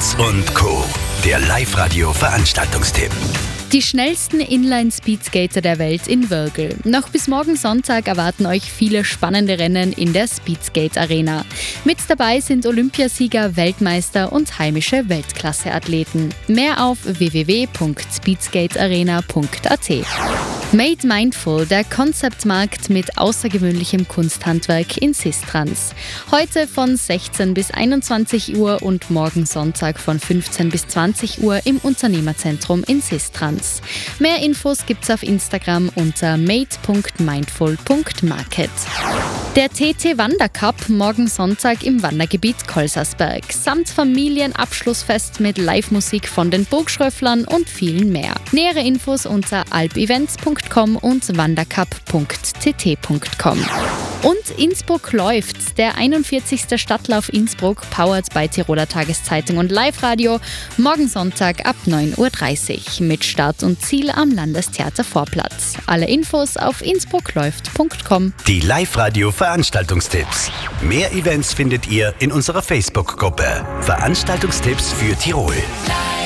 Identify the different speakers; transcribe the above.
Speaker 1: Lanz und Co. Der Live-Radio-Veranstaltungstipp.
Speaker 2: Die schnellsten Inline-Speedskater der Welt in Wörgl. Noch bis morgen Sonntag erwarten euch viele spannende Rennen in der Speedskate Arena. Mit dabei sind Olympiasieger, Weltmeister und heimische Weltklasse-Athleten. Mehr auf www.speedskatearena.at. Made Mindful, der Konzeptmarkt mit außergewöhnlichem Kunsthandwerk in Sistrans. Heute von 16 bis 21 Uhr und morgen Sonntag von 15 bis 20 Uhr im Unternehmerzentrum in Sistrans. Mehr Infos gibt's auf Instagram unter made.mindful.market. Der TT Wandercup morgen Sonntag im Wandergebiet Kolsersberg. Samt Familienabschlussfest mit Live-Musik von den Burgschröfflern und vielen mehr. Nähere Infos unter alpevents.com und wandercup.tt.com. Und Innsbruck läuft. Der 41. Stadtlauf Innsbruck, powered by Tiroler Tageszeitung und Live-Radio, morgen Sonntag ab 9.30 Uhr mit Start und Ziel am Landestheater Vorplatz. Alle Infos auf innsbruckläuft.com.
Speaker 1: Die Live-Radio-Veranstaltungstipps. Mehr Events findet ihr in unserer Facebook-Gruppe. Veranstaltungstipps für Tirol.